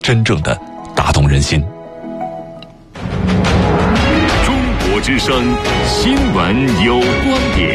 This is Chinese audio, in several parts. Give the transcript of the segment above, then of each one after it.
真正的打动人心。 中国之声新闻有观点，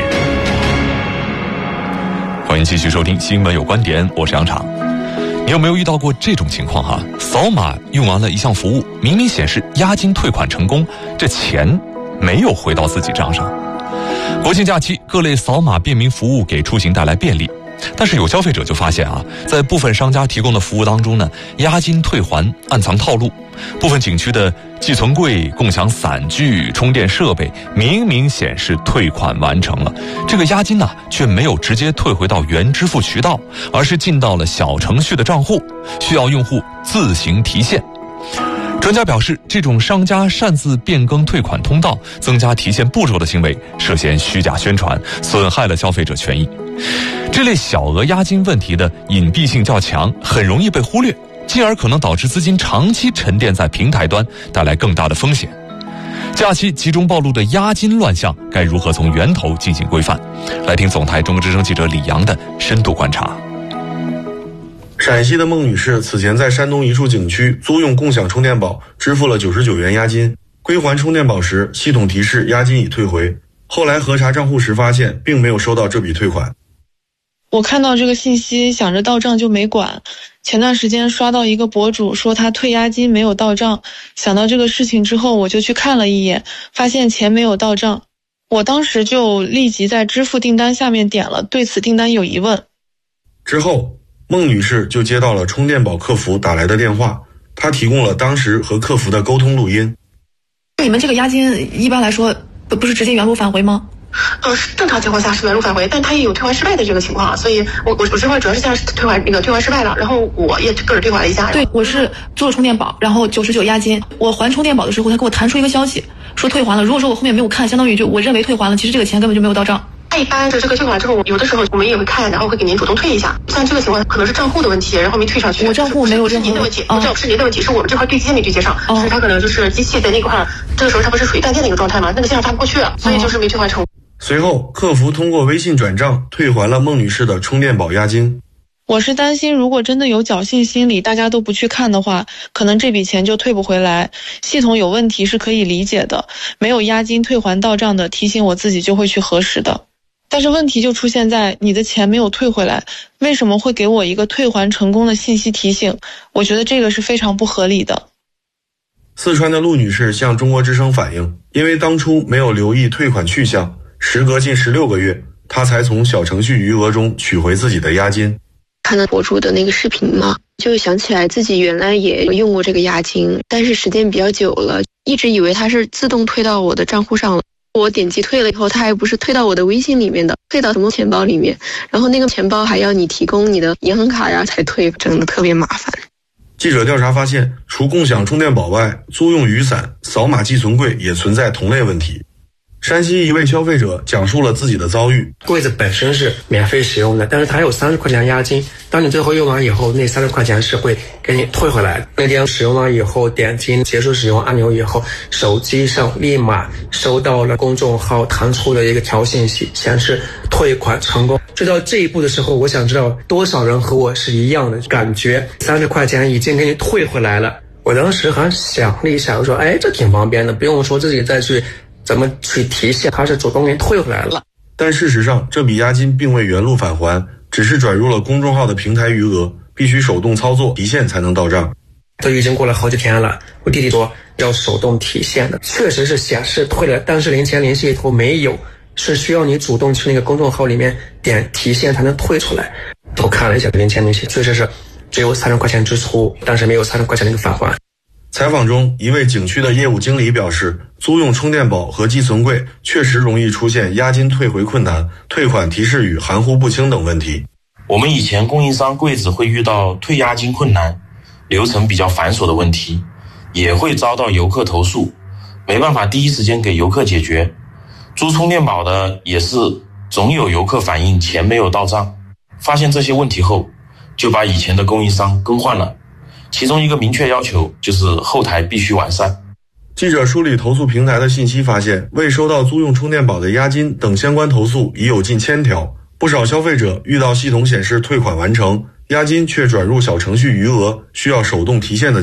欢迎继续收听新闻有观点，我是杨昶。你有没有遇到过这种情况哈？扫码用完了一项服务，明明显示押金退款成功，这钱没有回到自己账上。国庆假期，各类扫码便民服务给出行带来便利，但是有消费者就发现在部分商家提供的服务当中呢，押金退还暗藏套路。部分景区的寄存柜、共享伞具、充电设备明明显示退款完成了，这个押金却没有直接退回到原支付渠道，而是进到了小程序的账户，需要用户自行提现。专家表示，这种商家擅自变更退款通道、增加提现步骤的行为，涉嫌虚假宣传，损害了消费者权益。这类小额押金问题的隐蔽性较强，很容易被忽略，进而可能导致资金长期沉淀在平台端，带来更大的风险。假期集中暴露的押金乱象，该如何从源头进行规范？来听总台中国之声记者李阳的深度观察。 陕西的孟女士此前在山东一处景区租用共享充电宝，支付了99元押金，归还充电宝时，系统提示押金已退回。后来核查账户时发现，并没有收到这笔退款。 我看到这个信息，想着到账就没管。前段时间刷到一个博主说他退押金没有到账，想到这个事情之后，我就去看了一眼，发现钱没有到账。我当时就立即在支付订单下面点了对此订单有疑问。 之后孟女士就接到了充电宝客服打来的电话，她提供了当时和客服的沟通录音。 你们这个押金一般来说不是直接原路返回吗？ 正常情况下是原路返回，但它也有退还失败的这个情况，所以我这块主要是像退还失败了，然后我也个人退还了一下。 对，我是做了充电宝，然后99押金，我还充电宝的时候，他给我弹出一个消息说退还了。如果说我后面没有看，相当于就我认为退还了，其实这个钱根本就没有到账。 一般这个退款之后，有的时候我们也会看，然后会给您主动退一下。像这个情况可能是账户的问题，然后没退上去。 我账户没有任何是您的问题，是您的问题，是我们这块对接没对接上，是他可能就是机器在那块，这个时候它不是属于断电的一个状态吗？那个信号发不过去，所以就是没退还成。 随后客服通过微信转账退还了孟女士的充电宝押金。 我是担心如果真的有侥幸心理，大家都不去看的话，可能这笔钱就退不回来。系统有问题是可以理解的，没有押金退还到账的，提醒我自己就会去核实的。但是问题就出现在你的钱没有退回来，为什么会给我一个退还成功的信息提醒？我觉得这个是非常不合理的。 四川的陆女士向中国之声反映，因为当初没有留意退款去向，时隔近16个月，她才从小程序余额中取回自己的押金。 看到博主的那个视频嘛，就想起来自己原来也用过这个押金，但是时间比较久了，一直以为它是自动退到我的账户上了。我点击退了以后，它还不是退到我的微信里面的，退到什么钱包里面，然后那个钱包还要你提供你的银行卡呀才退，真的特别麻烦。 记者调查发现，除共享充电宝外，租用雨伞、扫码寄存柜也存在同类问题。山西一位消费者讲述了自己的遭遇。 柜子本身是免费使用的，但是它有30块钱押金，当你最后用完以后，那30块钱是会给你退回来的。那天使用完以后，点击结束使用按钮以后，手机上立马收到了公众号弹出的一个条信息，显示退款成功。知道这一步的时候，我想知道多少人和我是一样的感觉，30块钱已经给你退回来了。我当时还想了一下，我说这挺方便的，不用说自己再去怎么去提现，还是主动给你退回来了。 但事实上，这笔押金并未原路返还，只是转入了公众号的平台余额，必须手动操作提现才能到账。 都已经过了好几天了，我弟弟说要手动提现的，确实是显示退了，但是零钱联系图没有，是需要你主动去那个公众号里面点提现才能退出来。我看了一下零钱联系，确实是只有30块钱支出，但是没有30块钱的一个返还。 采访中，一位景区的业务经理表示，租用充电宝和寄存柜确实容易出现押金退回困难、退款提示语含糊不清等问题。 我们以前供应商柜子会遇到退押金困难、流程比较繁琐的问题，也会遭到游客投诉，没办法第一时间给游客解决。租充电宝的也是总有游客反映钱没有到账，发现这些问题后，就把以前的供应商更换了。其中一个明确要求就是后台必须完善。 记者梳理投诉平台的信息发现，未收到租用充电宝的押金等相关投诉已有近1000条。不少消费者遇到系统显示退款完成，押金却转入小程序余额，需要手动提现的